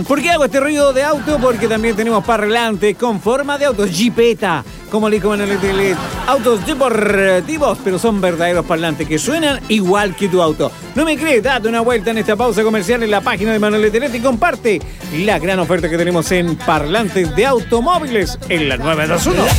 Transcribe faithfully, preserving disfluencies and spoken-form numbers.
¿Por qué hago este ruido de auto? Porque también tenemos parlantes con forma de auto, jipeta, como le digo en el L. Autos deportivos, pero son verdaderos parlantes que suenan igual que tu auto. ¿No me crees? Date una vuelta en esta pausa comercial en la página de Manuel Leterete y comparte la gran oferta que tenemos en parlantes de automóviles en la nueve dos uno.